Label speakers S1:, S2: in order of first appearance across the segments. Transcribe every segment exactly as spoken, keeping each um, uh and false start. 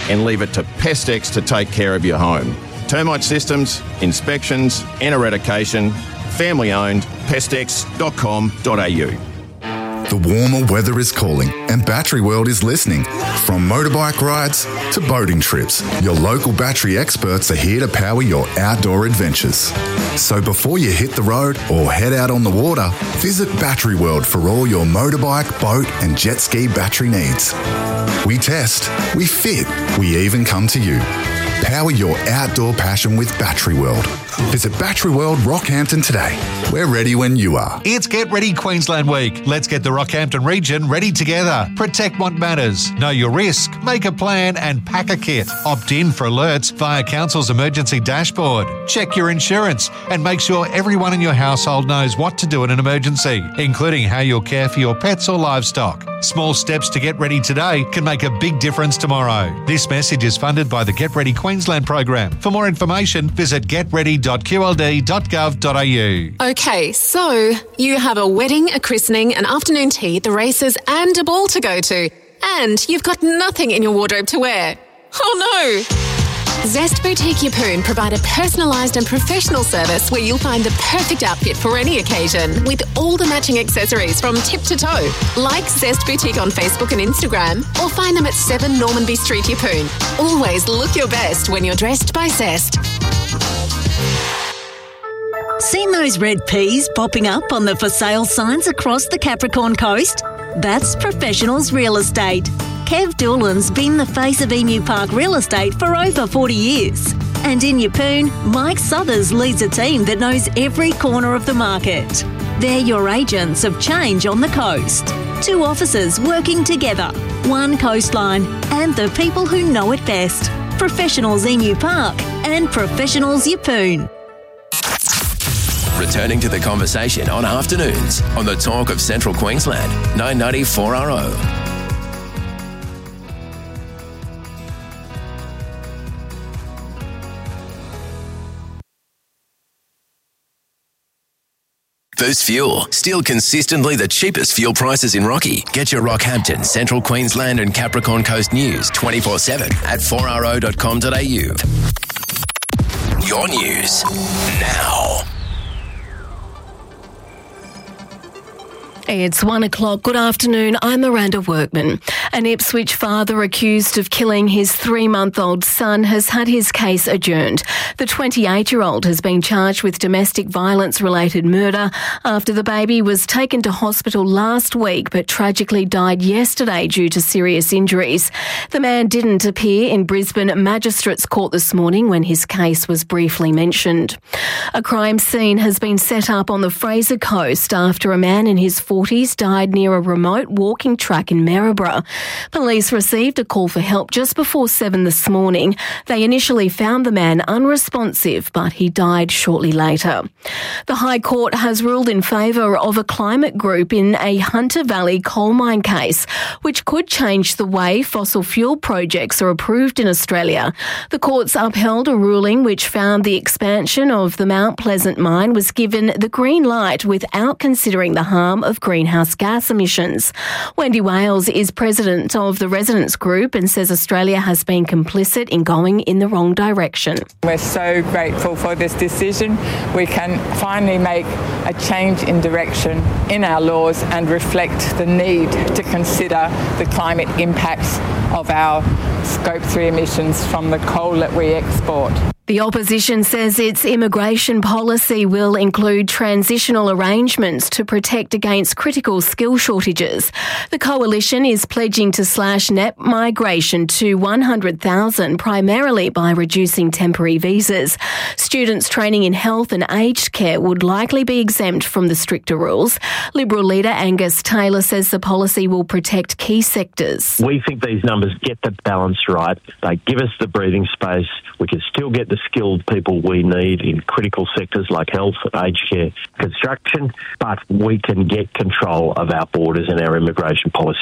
S1: and leave it to Pestex to take care of your home. Termite systems, inspections and eradication. Family owned, pestex dot com dot a u.
S2: The warmer weather is calling and Battery World is listening. From motorbike rides to boating trips, your local battery experts are here to power your outdoor adventures. So before you hit the road or head out on the water, visit Battery World for all your motorbike, boat and jet ski battery needs. We test, we fit, we even come to you. Power your outdoor passion with Battery World. Visit Battery World Rockhampton today. We're ready when you are.
S3: It's Get Ready Queensland Week. Let's get the Rockhampton region ready together. Protect what matters. Know your risk. Make a plan and pack a kit. Opt in for alerts via Council's emergency dashboard. Check your insurance and make sure everyone in your household knows what to do in an emergency, including how you'll care for your pets or livestock. Small steps to get ready today can make a big difference tomorrow. This message is funded by the Get Ready Queensland program. For more information, visit get ready dot q l d dot gov dot a u.
S4: Okay, so you have a wedding, a christening, an afternoon tea, the races and a ball to go to. And you've got nothing in your wardrobe to wear. Oh no! Zest Boutique Yeppoon provide a personalised and professional service where you'll find the perfect outfit for any occasion with all the matching accessories from tip to toe. Like Zest Boutique on Facebook and Instagram or find them at seven Normanby Street, Yeppoon. Always look your best when you're dressed by Zest.
S5: Seen those red peas popping up on the for sale signs across the Capricorn coast? That's Professionals Real Estate. Kev Doolan's been the face of Emu Park Real Estate for over forty years. And in Yeppoon, Mike Southers leads a team that knows every corner of the market. They're your agents of change on the coast. Two offices working together, one coastline, and the people who know it best. Professionals Emu Park and Professionals Yeppoon.
S6: Returning to the conversation on afternoons on the Talk of Central Queensland, nine ninety four R O. Boost Fuel, still consistently the cheapest fuel prices in Rocky. Get your Rockhampton, Central Queensland and Capricorn Coast news twenty-four seven at four r o dot com dot a u. Your news now.
S7: It's one o'clock. Good afternoon. I'm Miranda Workman. An Ipswich father accused of killing his three-month-old son has had his case adjourned. The twenty-eight-year-old has been charged with domestic violence-related murder after the baby was taken to hospital last week but tragically died yesterday due to serious injuries. The man didn't appear in Brisbane Magistrates Court this morning when his case was briefly mentioned. A crime scene has been set up on the Fraser Coast after a man in his forties died near a remote walking track in Maryborough. Police received a call for help just before seven this morning. They initially found the man unresponsive, but he died shortly later. The High Court has ruled in favour of a climate group in a Hunter Valley coal mine case, which could change the way fossil fuel projects are approved in Australia. The courts upheld a ruling which found the expansion of the Mount Pleasant mine was given the green light without considering the harm of greenhouse gas emissions. Wendy Wales is president of the residents group and says Australia has been complicit in going in the wrong direction.
S8: We're so grateful for this decision. We can finally make a change in direction in our laws and reflect the need to consider the climate impacts of our Scope three emissions from the coal that we export.
S7: The opposition says its immigration policy will include transitional arrangements to protect against critical skill shortages. The coalition is pledging to slash net migration to one hundred thousand, primarily by reducing temporary visas. Students training in health and aged care would likely be exempt from the stricter rules. Liberal leader Angus Taylor says the policy will protect key sectors.
S9: We think these numbers get the balance right. They give us the breathing space. We can still get the skilled people we need in critical sectors like health, aged care, construction, but we can get control of our borders and our immigration policy.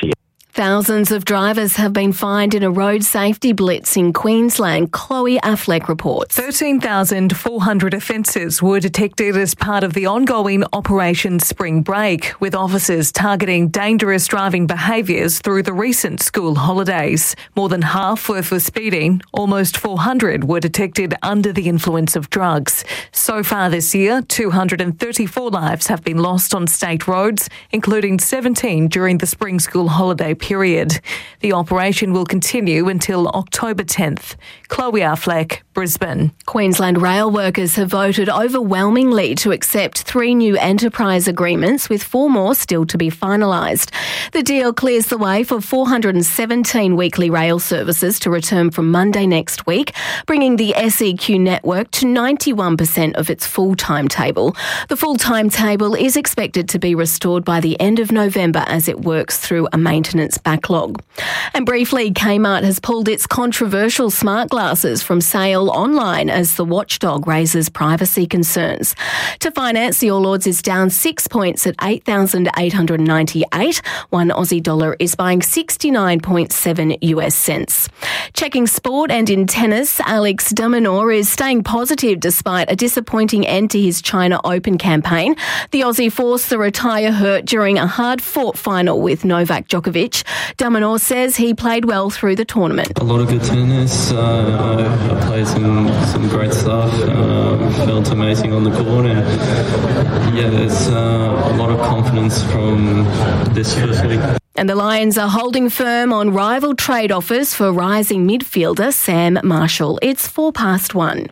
S7: Thousands of drivers have been fined in a road safety blitz in Queensland, Chloe Affleck reports.
S10: thirteen thousand four hundred offences were detected as part of the ongoing Operation Spring Break, with officers targeting dangerous driving behaviours through the recent school holidays. More than half were for speeding. Almost four hundred were detected under the influence of drugs. So far this year, two hundred thirty-four lives have been lost on state roads, including seventeen during the spring school holiday period. The operation will continue until October tenth. Chloe Affleck, Brisbane.
S7: Queensland rail workers have voted overwhelmingly to accept three new enterprise agreements, with four more still to be finalised. The deal clears the way for four hundred seventeen weekly rail services to return from Monday next week, bringing the S E Q network to ninety-one percent of its full timetable. The full timetable is expected to be restored by the end of November as it works through a maintenance backlog. And briefly, Kmart has pulled its controversial smart glasses from sale online as the watchdog raises privacy concerns. To finance, the All Ords is down six points at eight thousand eight hundred ninety-eight. One Aussie dollar is buying sixty-nine point seven U S cents. Checking sport, and in tennis, Alex de Minaur is staying positive despite a disappointing end to his China Open campaign. The Aussie forced the retire hurt during a hard-fought final with Novak Djokovic. De Minaur says he played well through the tournament.
S11: A lot of good tennis. Uh, I, I played some, some great stuff. Um, felt amazing on the court. And yeah, there's uh, a lot of confidence from this first week.
S7: And the Lions are holding firm on rival trade offers for rising midfielder Sam Marshall. It's four past one.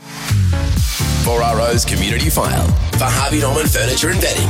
S6: four R O's Community File for Harvey Norman Furniture and Bedding.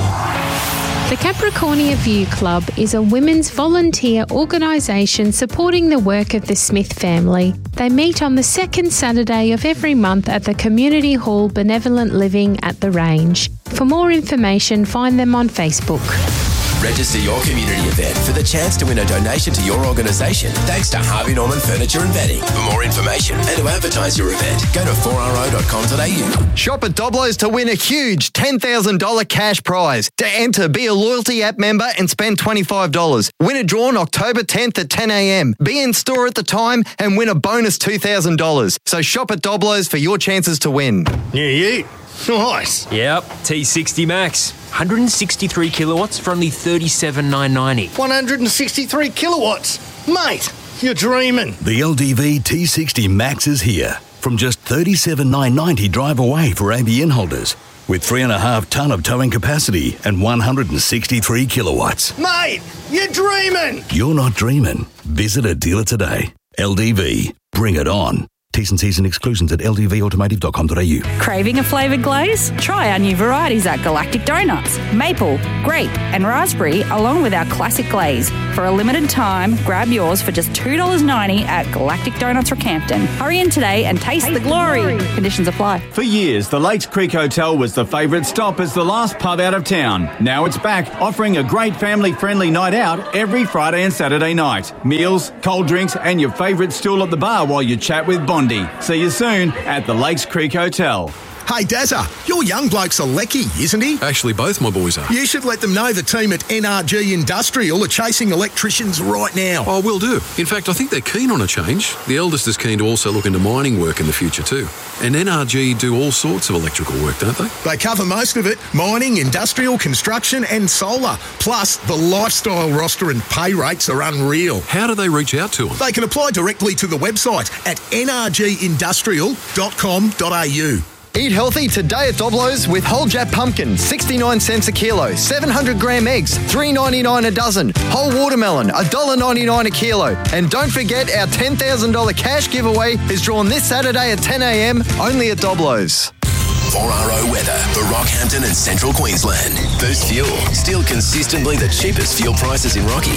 S12: The Capricornia View Club is a women's volunteer organisation supporting the work of the Smith family. They meet on the second Saturday of every month at the Community Hall Benevolent Living at the Range. For more information, find them on Facebook.
S6: Register your community event for the chance to win a donation to your organisation thanks to Harvey Norman Furniture and Bedding. For more information and to advertise your event, go to four R O dot com dot A U.
S13: Shop at Doblo's to win a huge ten thousand dollars cash prize. To enter, be a loyalty app member and spend twenty-five dollars. Win a draw on October tenth at ten a m. Be in store at the time and win a bonus two thousand dollars. So shop at Doblo's for your chances to win.
S14: Yeah, yeah. Nice.
S15: Yep, T sixty Max. one hundred sixty-three kilowatts for only thirty-seven thousand nine hundred ninety.
S14: one hundred sixty-three kilowatts? Mate, you're dreaming.
S16: The L D V T sixty Max is here. From just thirty-seven thousand nine hundred ninety drive away for A B N holders. With three and a half tonne of towing capacity and one hundred sixty-three kilowatts.
S14: Mate, you're dreaming.
S16: You're not dreaming. Visit a dealer today. L D V. Bring it on. T's and C's and exclusions at l d v automotive dot com dot a u.
S17: Craving a flavoured glaze? Try our new varieties at Galactic Donuts. Maple, grape and raspberry, along with our classic glaze. For a limited time, grab yours for just two dollars ninety at Galactic Donuts Rockhampton. Hurry in today and taste, taste the, glory. the glory. Conditions apply.
S18: For years, the Lakes Creek Hotel was the favourite stop as the last pub out of town. Now it's back, offering a great family-friendly night out every Friday and Saturday night. Meals, cold drinks and your favourite stool at the bar while you chat with Bond. See you soon at the Lakes Creek Hotel.
S19: Hey, Dazza, your young bloke's a lecky, isn't he?
S20: Actually, both my boys are.
S19: You should let them know the team at N R G Industrial are chasing electricians right now.
S20: Oh, will do. In fact, I think they're keen on a change. The eldest is keen to also look into mining work in the future too. And N R G do all sorts of electrical work, don't they?
S19: They cover most of it. Mining, industrial, construction and solar. Plus, the lifestyle roster and pay rates are unreal.
S20: How do they reach out to them?
S19: They can apply directly to the website at n r g industrial dot com dot a u.
S13: Eat healthy today at Doblo's with whole Jap pumpkin, sixty-nine cents a kilo, seven hundred gram eggs, three ninety-nine a dozen, whole watermelon, one dollar ninety-nine a kilo. And don't forget our ten thousand dollars cash giveaway is drawn this Saturday at ten a m only at Doblo's.
S6: four R O weather for Rockhampton and Central Queensland. Boost Fuel, still consistently the cheapest fuel prices in Rocky.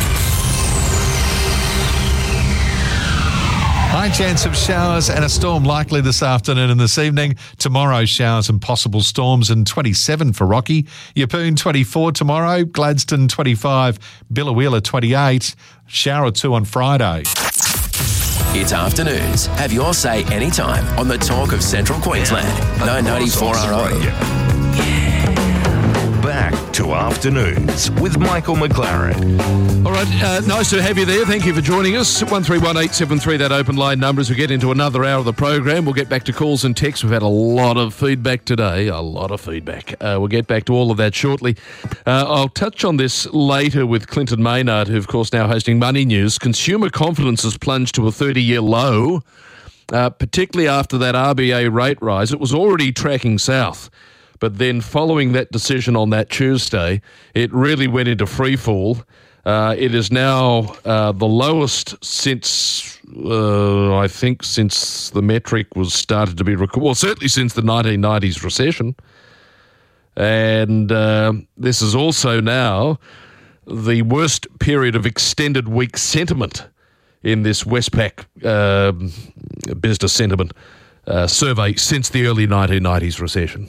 S3: High chance of showers and a storm likely this afternoon and this evening. Tomorrow, showers and possible storms, and twenty-seven for Rocky. Yeppoon twenty-four tomorrow, Gladstone twenty-five, Billawheeler twenty-eight, shower or two on Friday.
S6: It's afternoons. Have your say anytime on the talk of Central Queensland. nine ninety-four R O.
S1: Back
S21: back to Afternoons with Michael McLaren.
S22: All right, uh, nice to have you there. Thank you for joining us. one three one eight seven three, that open line number as we get into another hour of the program. We'll get back to calls and texts. We've had a lot of feedback today, a lot of feedback. Uh, we'll get back to all of that shortly. Uh, I'll touch on this later with Clinton Maynard, who, of course, now hosting Money News. Consumer confidence has plunged to a thirty-year low, uh, particularly after that R B A rate rise. It was already tracking south. But then following that decision on that Tuesday, it really went into free fall. Uh, it is now uh, the lowest since, uh, I think, since the metric was started to be recorded. Well, certainly since the nineteen nineties recession. And uh, this is also now the worst period of extended weak sentiment in this Westpac uh, business sentiment uh, survey since the early nineteen nineties recession.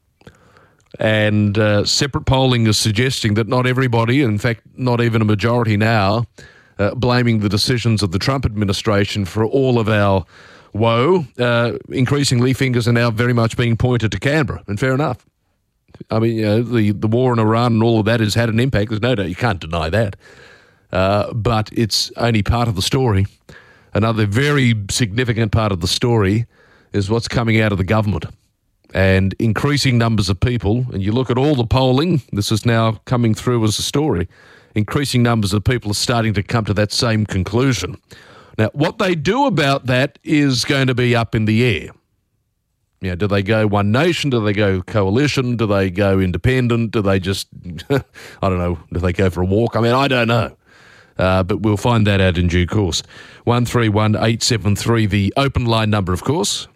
S22: And uh, separate polling is suggesting that not everybody, in fact, not even a majority now, uh, blaming the decisions of the Trump administration for all of our woe. Uh, increasingly, fingers are now very much being pointed to Canberra, and fair enough. I mean, you know, the, the war in Iran and all of that has had an impact. There's no doubt, you can't deny that. Uh, but it's only part of the story. Another very significant part of the story is what's coming out of the government. And increasing numbers of people, and you look at all the polling, this is now coming through as a story, increasing numbers of people are starting to come to that same conclusion. Now, what they do about that is going to be up in the air. You know, do they go One Nation? Do they go coalition? Do they go independent? Do they just, I don't know, do they go for a walk? I mean, I don't know. Uh, but we'll find that out in due course. one three one eight seven three, the open line number, of course.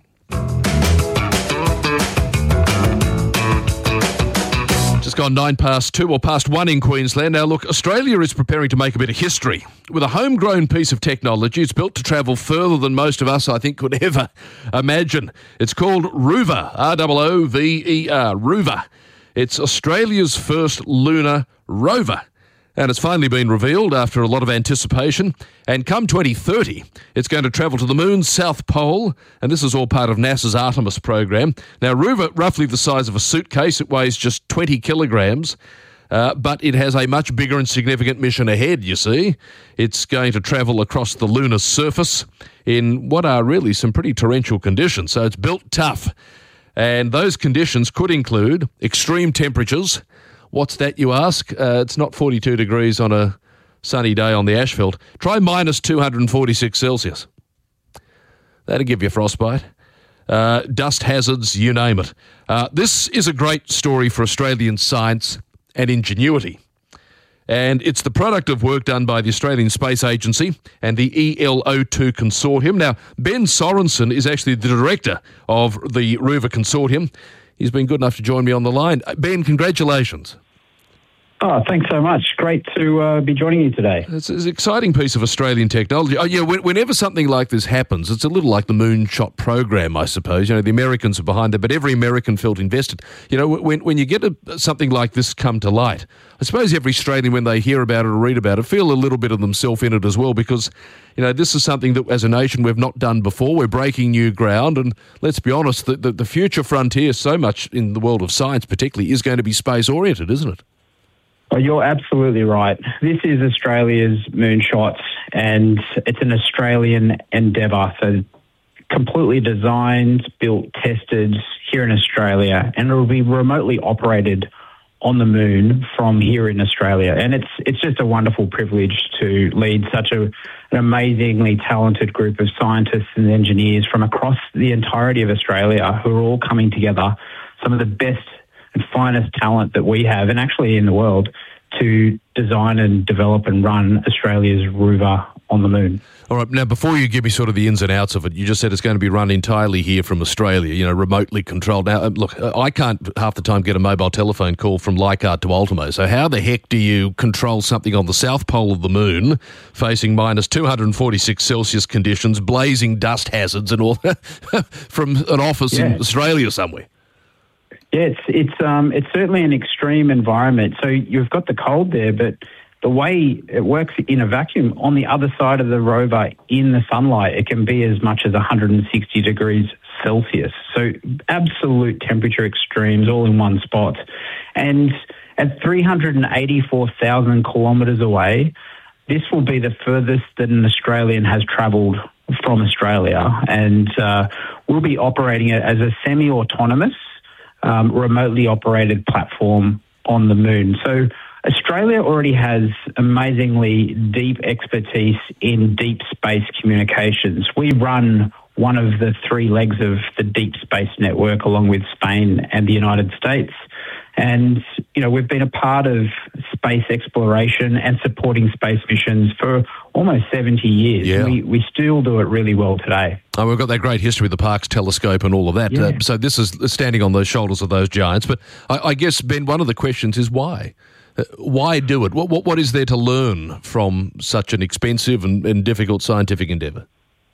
S22: Just gone nine past two or past one in Queensland. Now, look, Australia is preparing to make a bit of history. With a homegrown piece of technology, it's built to travel further than most of us, I think, could ever imagine. It's called Rover, R O O V E R, Rover. It's Australia's first lunar rover. And it's finally been revealed after a lot of anticipation. And come twenty thirty, it's going to travel to the moon's south pole. And this is all part of NASA's Artemis program. Now, Rover, roughly the size of a suitcase, it weighs just twenty kilograms. Uh, but it has a much bigger and significant mission ahead, you see. It's going to travel across the lunar surface in what are really some pretty torrential conditions. So it's built tough. And those conditions could include extreme temperatures. What's that, you ask? Uh, it's not forty-two degrees on a sunny day on the asphalt. Try minus two hundred forty-six Celsius. That'll give you frostbite. Uh, dust hazards, you name it. Uh, this is a great story for Australian science and ingenuity. And it's the product of work done by the Australian Space Agency and the E L O two Consortium. Now, Ben Sorensen is actually the director of the Rover Consortium. He's been good enough to join me on the line. Ben, congratulations.
S23: Oh, thanks so much. Great to uh, be joining you today.
S22: It's, it's an exciting piece of Australian technology. Oh, yeah, when, whenever something like this happens, it's a little like the Moonshot program, I suppose. You know, the Americans are behind it, but every American felt invested. You know, when when you get a, something like this come to light, I suppose every Australian, when they hear about it or read about it, feel a little bit of themselves in it as well, because, you know, this is something that as a nation we've not done before. We're breaking new ground, and let's be honest, the, the, the future frontier, so much in the world of science particularly, is going to be space-oriented, isn't it?
S23: Oh, you're absolutely right. This is Australia's Moonshot, and it's an Australian endeavour. So completely designed, built, tested here in Australia, and it will be remotely operated on the moon from here in Australia. And it's it's just a wonderful privilege to lead such a, an amazingly talented group of scientists and engineers from across the entirety of Australia who are all coming together, some of the best and finest talent that we have, and actually in the world, to design and develop and run Australia's Rover on the moon.
S22: All right, now before you give me sort of the ins and outs of it, you just said it's going to be run entirely here from Australia, you know, remotely controlled. Now, look, I can't half the time get a mobile telephone call from Leichhardt to Ultimo, so how the heck do you control something on the south pole of the moon, facing minus two hundred forty-six Celsius conditions, blazing dust hazards and all that, from an office yeah. in Australia somewhere?
S23: Yeah, it's it's um it's certainly an extreme environment. So you've got the cold there, but the way it works in a vacuum, on the other side of the rover in the sunlight, it can be as much as one hundred sixty degrees Celsius. So absolute temperature extremes all in one spot. And At three hundred eighty-four thousand kilometres away, this will be the furthest that an Australian has travelled from Australia, and uh, we'll be operating it as a semi-autonomous, um, remotely operated platform on the moon. So Australia already has amazingly deep expertise in deep space communications. We run one of the three legs of the deep space network along with Spain and the United States. And, you know, we've been a part of space exploration and supporting space missions for almost seventy years.
S22: Yeah.
S23: We, we still do it really well today.
S22: Oh, we've got that great history with the Parkes telescope and all of that.
S23: Yeah.
S22: Uh, so this is standing on the shoulders of those giants. But I, I guess, Ben, one of the questions is why? Uh, why do it? What, what What is there to learn from such an expensive and, and difficult scientific endeavour?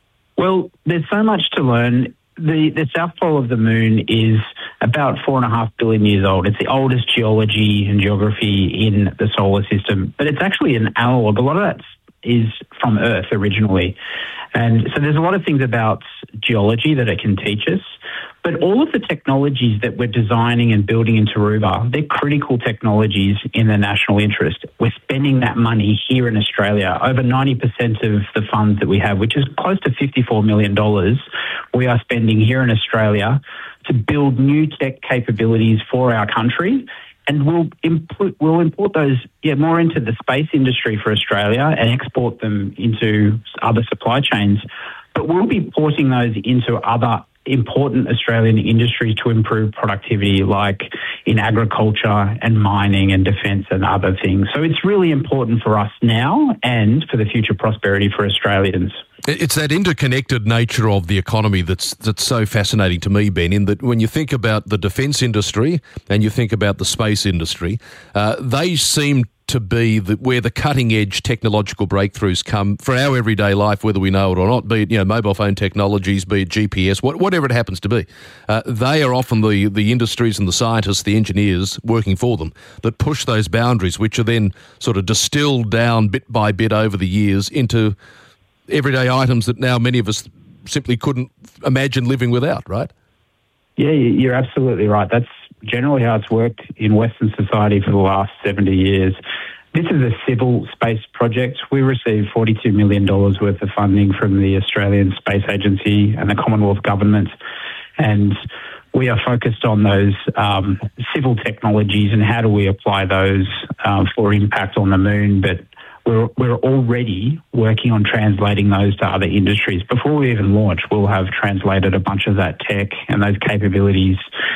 S23: Well, there's so much to learn. The, the South Pole of the Moon is about four and a half billion years old. It's the oldest geology and geography in the solar system, but it's actually an analogue. A lot of that is from Earth originally. And so there's a lot of things about geology that it can teach us, but all of the technologies that we're designing and building in Tarouba, they're critical technologies in the national interest. We're spending that money here in Australia. Over ninety percent of the funds that we have, which is close to fifty-four million dollars, we are spending here in Australia to build new tech capabilities for our country. And we'll import, we'll import those yeah, more into the space industry for Australia and export them into other supply chains. But we'll be porting those into other important Australian industries to improve productivity, like in agriculture and mining and defence and other things. So it's really important for us now and for the future prosperity for Australians.
S22: It's that interconnected nature of the economy that's that's so fascinating to me, Ben, in that when you think about the defence industry and you think about the space industry, uh, they seem to be the, where the cutting-edge technological breakthroughs come for our everyday life, whether we know it or not, be it, you know, mobile phone technologies, be it G P S, what, whatever it happens to be. Uh, they are often the, the industries and the scientists, the engineers working for them that push those boundaries, which are then sort of distilled down bit by bit over the years into everyday items that now many of us simply couldn't imagine living without, right?
S23: Yeah, you're absolutely right. That's generally how it's worked in Western society for the last seventy years. This is a civil space project. We received forty-two million dollars worth of funding from the Australian Space Agency and the Commonwealth Government, and we are focused on those um, civil technologies and how do we apply those uh, for impact on the moon, but We're, we're already working on translating those to other industries. Before we even launch, we'll have translated a bunch of that tech and those capabilities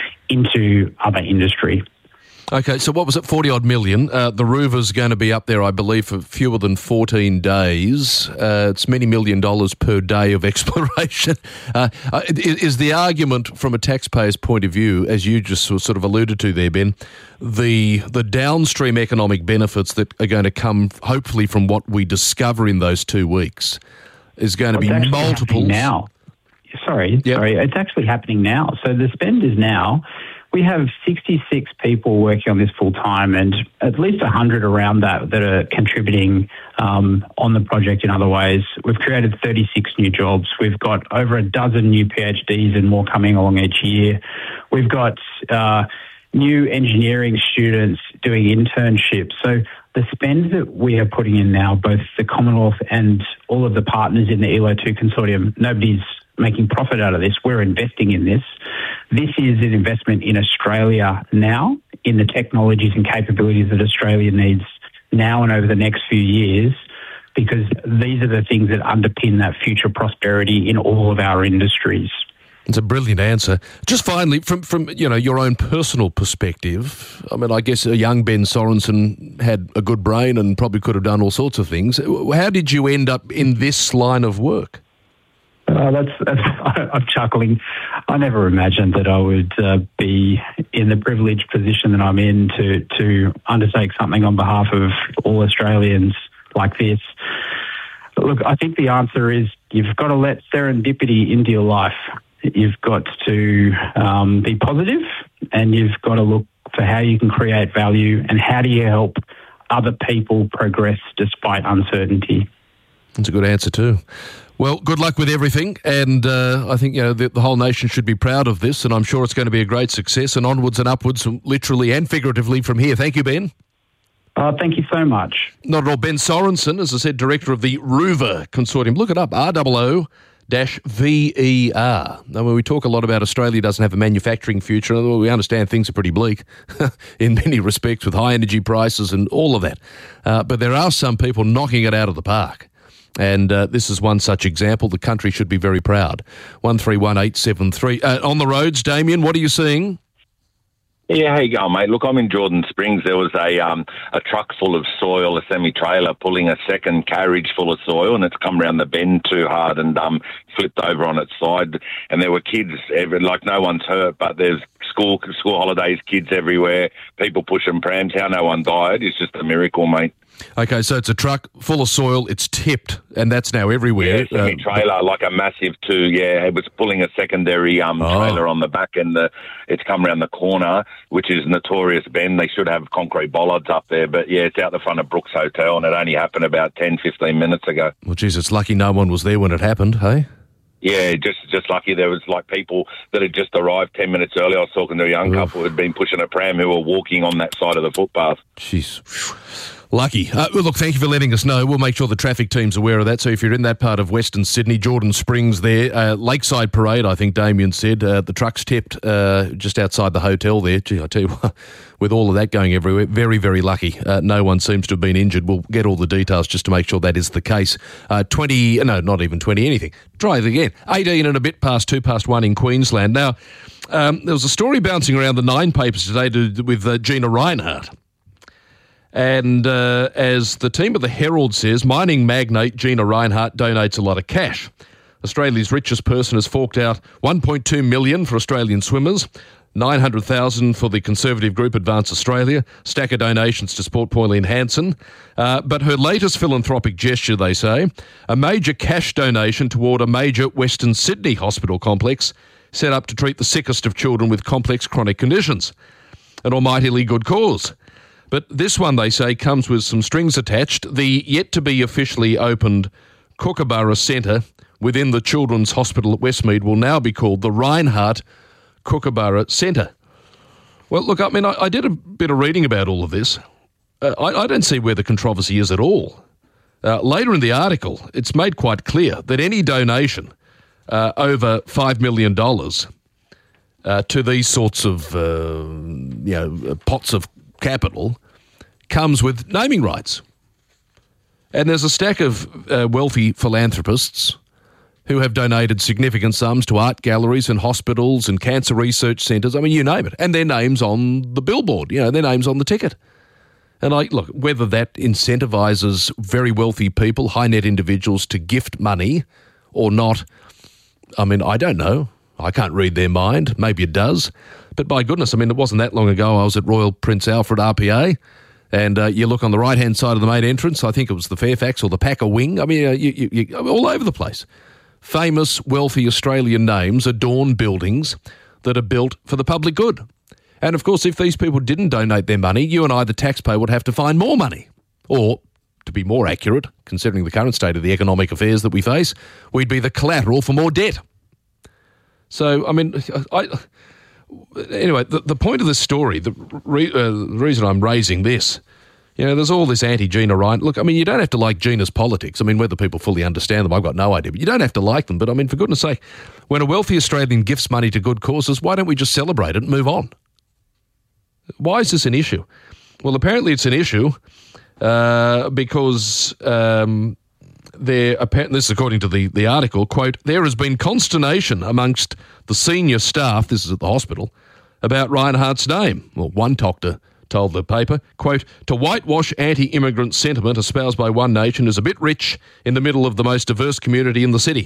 S23: into other industry.
S22: Okay, so what was it, forty odd million? Uh, the rover's going to be up there, I believe, for fewer than fourteen days. Uh, it's many million dollars per day of exploration. Uh, is, is the argument from a taxpayer's point of view, as you just sort of alluded to there, Ben, the the downstream economic benefits that are going to come, hopefully, from what we discover in those two weeks is going
S23: well,
S22: to be multiples?
S23: Now. Sorry, yep. sorry, it's actually happening now. So the spend is now. We have sixty-six people working on this full-time and at least one hundred around that that are contributing um, on the project in other ways. We've created thirty-six new jobs. We've got over a dozen new PhDs and more coming along each year. We've got uh, new engineering students doing internships. So the spend that we are putting in now, both the Commonwealth and all of the partners in the E L O two consortium, nobody's making profit out of this. We're investing in this. This is an investment in Australia now, in the technologies and capabilities that Australia needs now and over the next few years, because these are the things that underpin that future prosperity in all of our industries.
S22: It's a brilliant answer. Just finally, from, from you know your own personal perspective, I mean, I guess a young Ben Sorensen had a good brain and probably could have done all sorts of things. How did you end up in this line of work?
S23: Uh, that's, that's I'm chuckling. I never imagined that I would uh, be in the privileged position that I'm in to to undertake something on behalf of all Australians like this. But look, I think the answer is you've got to let serendipity into your life. You've got to um, be positive, and you've got to look for how you can create value and how do you help other people progress despite uncertainty.
S22: That's a good answer too. Well, good luck with everything, and uh, I think you know the, the whole nation should be proud of this, and I'm sure it's going to be a great success, and onwards and upwards, literally and figuratively from here. Thank you, Ben.
S23: Uh, thank you so much.
S22: Not at all. Ben Sorensen, as I said, director of the Rover Consortium. Look it up, R O O V E R. Now, when we talk a lot about Australia doesn't have a manufacturing future, we understand things are pretty bleak in many respects with high energy prices and all of that. Uh, but there are some people knocking it out of the park. And uh, this is one such example. The country should be very proud. one three one eight seven three. Uh, on the roads, Damien, what are you seeing?
S2: Yeah, how you going, mate? Look, I'm in Jordan Springs. There was a um, a truck full of soil, a semi-trailer, pulling a second carriage full of soil, and it's come round the bend too hard and um, flipped over on its side. And there were kids, every, like no one's hurt, but there's school school holidays, kids everywhere, people pushing prams. How no one died is just a miracle, mate.
S22: Okay, so it's a truck full of soil, it's tipped, and that's now everywhere.
S2: Yeah, semi-trailer, uh, like a massive two, yeah. It was pulling a secondary um,
S22: oh.
S2: trailer on the back, and the, it's come around the corner, which is notorious bend. They should have concrete bollards up there, but yeah, it's out the front of Brooks Hotel, and it only happened about ten, fifteen minutes ago.
S22: Well, geez, it's lucky no one was there when it happened, hey?
S2: Yeah, just just lucky there was like people that had just arrived ten minutes earlier. I was talking to a young Oof. couple who had been pushing a pram who were walking on that side of the footpath.
S22: Jeez. Lucky. Uh, well, look, thank you for letting us know. We'll make sure the traffic team's aware of that. So if you're in that part of Western Sydney, Jordan Springs there, uh, Lakeside Parade, I think Damien said, uh, the truck's tipped uh, just outside the hotel there. Gee, I tell you what, with all of that going everywhere, very, very lucky. Uh, no one seems to have been injured. We'll get all the details just to make sure that is the case. Uh, twenty, no, not even twenty, anything. Try it again. eighteen and a bit past two past one in Queensland. Now, um, there was a story bouncing around the Nine papers today to, with uh, Gina Rinehart. And uh, as the team of the Herald says, mining magnate Gina Rinehart donates a lot of cash. Australia's richest person has forked out one point two million dollars for Australian swimmers, nine hundred thousand dollars for the conservative group Advance Australia, stack of donations to support Pauline Hanson. Uh, but her latest philanthropic gesture, they say, a major cash donation toward a major Western Sydney hospital complex set up to treat the sickest of children with complex chronic conditions. An almightily good cause. But this one, they say, comes with some strings attached. The yet-to-be officially opened Kookaburra Centre within the Children's Hospital at Westmead will now be called the Rinehart Kookaburra Centre. Well, look, I mean, I, I did a bit of reading about all of this. Uh, I, I don't see where the controversy is at all. Uh, later in the article, it's made quite clear that any donation uh, over five million dollars uh, to these sorts of, uh, you know, pots of capital comes with naming rights. And there's a stack of uh, wealthy philanthropists who have donated significant sums to art galleries and hospitals and cancer research centres. I mean, you name it. And their name's on the billboard, you know, their name's on the ticket. And I look, whether that incentivises very wealthy people, high net individuals to gift money or not, I mean, I don't know. I can't read their mind. Maybe it does. But by goodness, I mean, it wasn't that long ago I was at Royal Prince Alfred R P A, and uh, you look on the right-hand side of the main entrance, I think it was the Fairfax or the Packer Wing. I mean, uh, you, you, you, all over the place. Famous, wealthy Australian names adorn buildings that are built for the public good. And, of course, if these people didn't donate their money, you and I, the taxpayer, would have to find more money. Or, to be more accurate, considering the current state of the economic affairs that we face, we'd be the collateral for more debt. So, I mean, I... Anyway, the, the point of this story, the, re, uh, the reason I'm raising this, you know, there's all this anti-Gina Ryan. Look, I mean, you don't have to like Gina's politics. I mean, whether people fully understand them, I've got no idea. But you don't have to like them. But, I mean, for goodness sake, when a wealthy Australian gifts money to good causes, why don't we just celebrate it and move on? Why is this an issue? Well, apparently it's an issue uh, because... Um, There, this is according to the, the article, quote, there has been consternation amongst the senior staff, this is at the hospital, about Rinehart's name. Well, one doctor told the paper, quote, to whitewash anti-immigrant sentiment espoused by One Nation is a bit rich in the middle of the most diverse community in the city.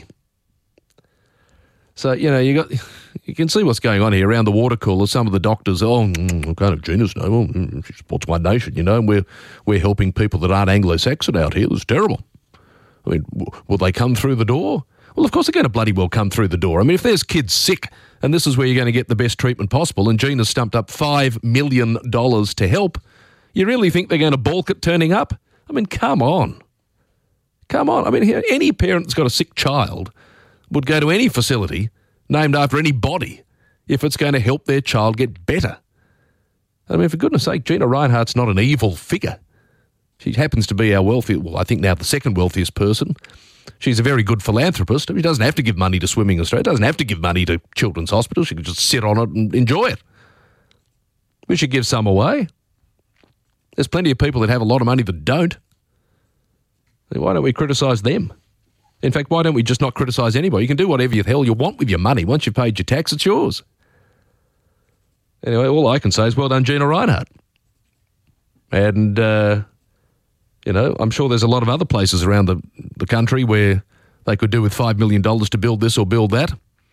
S22: So, you know, you got you can see what's going on here around the water cooler. Some of the doctors, oh, mm, kind of Gina's name, well, she supports One Nation, you know, and we're, we're helping people that aren't Anglo-Saxon out here. It's terrible. I mean, w- will they come through the door? Well, of course they're going to bloody well come through the door. I mean, if there's kids sick and this is where you're going to get the best treatment possible and Gina's stumped up five million dollars to help, you really think they're going to balk at turning up? I mean, come on. Come on. I mean, here, any parent that's got a sick child would go to any facility named after anybody if it's going to help their child get better. I mean, for goodness sake, Gina Rinehart's not an evil figure. She happens to be our wealthiest, well, I think now the second wealthiest person. She's a very good philanthropist. She doesn't have to give money to Swimming Australia, doesn't have to give money to Children's Hospital. She could just sit on it and enjoy it. We should give some away. There's plenty of people that have a lot of money that don't. Why don't we criticise them? In fact, why don't we just not criticise anybody? You can do whatever the hell you want with your money. Once you've paid your tax, it's yours. Anyway, all I can say is well done, Gina Rinehart. And, uh, you know, I'm sure there's a lot of other places around the, the country where they could do with five million dollars to build this or build that.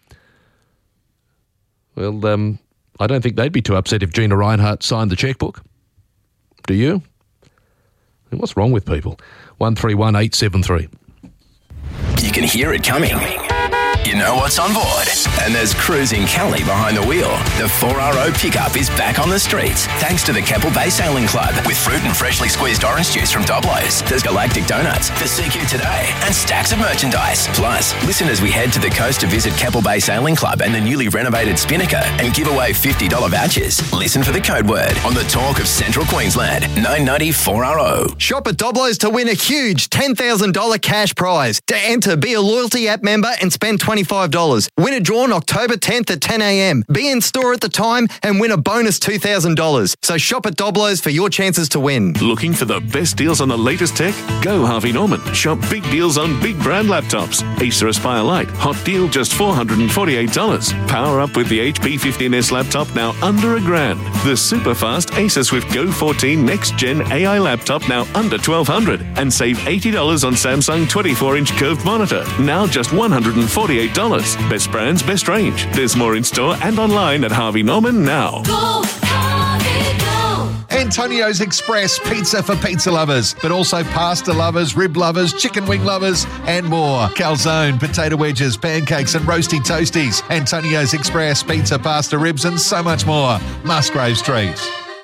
S22: Well, um, I don't think they'd be too upset if Gina Rinehart signed the chequebook. Do you? What's wrong with people? one three one eight seven three.
S6: You can hear it coming. You know what's on board. And there's Cruising Kelly behind the wheel. The four R O pickup is back on the streets thanks to the Keppel Bay Sailing Club with fruit and freshly squeezed orange juice from Doblo's. There's Galactic Donuts for C Q Today and stacks of merchandise. Plus, listen as we head to the coast to visit Keppel Bay Sailing Club and the newly renovated Spinnaker and give away fifty dollars vouchers. Listen for the code word on the talk of Central Queensland. nine ninety four R O.
S13: Shop at Doblo's to win a huge ten thousand dollars cash prize. To enter, be a loyalty app member and spend twenty-five dollars. Winner drawn October tenth at ten a.m. Be in store at the time and win a bonus two thousand dollars. So shop at Doblo's for your chances to win.
S4: Looking for the best deals on the latest tech? Go Harvey Norman. Shop big deals on big brand laptops. Acer Aspire Lite, hot deal just four hundred forty-eight dollars. Power up with the H P fifteen S laptop now under a grand. The super fast Acer Swift Go fourteen Next Gen A I laptop now under twelve hundred dollars. And save eighty dollars on Samsung twenty-four inch curved monitor, now just one hundred forty-eight dollars. Best brands, best range. There's more in store and online at Harvey Norman now.
S5: Go, Harvey, go.
S3: Antonio's Express pizza for pizza lovers, but also pasta lovers, rib lovers, chicken wing lovers, and more. Calzone, potato wedges, pancakes, and roasty toasties. Antonio's Express pizza, pasta, ribs, and so much more. Musgrave Street.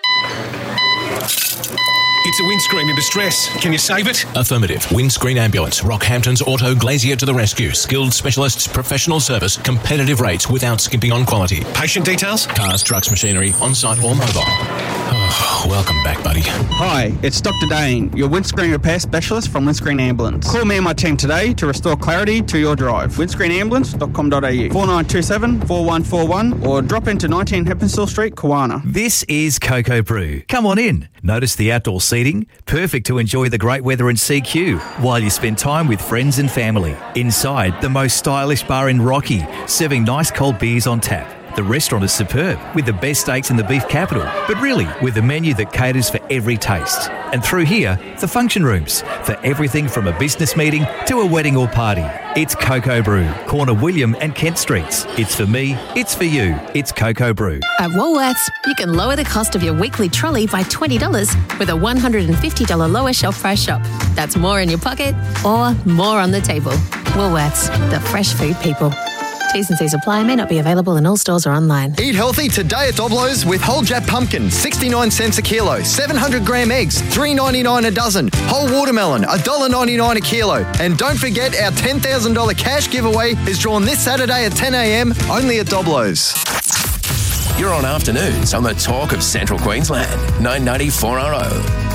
S8: It's a windscreen in distress. Can you save it?
S24: Affirmative. Windscreen Ambulance. Rockhampton's Auto Glazier to the rescue. Skilled specialists, professional service, competitive rates without skimping on quality.
S8: Patient details?
S24: Cars, trucks, machinery, on-site or mobile. Oh, welcome back, buddy.
S25: Hi, it's Doctor Dane, your windscreen repair specialist from Windscreen Ambulance. Call me and my team today to restore clarity to your drive. windscreen ambulance dot com dot a u, four nine two seven, four one four one, or drop into nineteen Heppenstall Street, Kawana.
S26: This is Cocoa Brew. Come on in. Notice the outdoor seating, perfect to enjoy the great weather in C Q while you spend time with friends and family. Inside, the most stylish bar in Rocky, serving nice cold beers on tap. The restaurant is superb, with the best steaks in the beef capital, but really with a menu that caters for every taste. And through here, the function rooms, for everything from a business meeting to a wedding or party. It's Cocoa Brew, corner William and Kent Streets. It's for me, it's for you, it's Cocoa Brew.
S27: At Woolworths, you can lower the cost of your weekly trolley by twenty dollars with a one hundred fifty dollars lower shelf price shop. That's more in your pocket or more on the table. Woolworths, the fresh food people. T's and C's apply, may not be available in all stores or online.
S13: Eat healthy today at Doblo's with whole Jap pumpkin, sixty-nine cents a kilo. seven hundred gram eggs, three ninety-nine a dozen. Whole watermelon, one dollar ninety-nine a kilo. And don't forget our ten thousand dollars cash giveaway is drawn this Saturday at ten a.m. only at Doblo's.
S6: You're on afternoons on the talk of Central Queensland. nine ninety four R O.